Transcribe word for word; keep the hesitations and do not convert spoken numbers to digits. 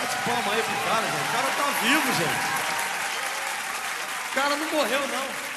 Bate palma aí pro cara, gente. O cara tá vivo, gente. O cara não morreu, não.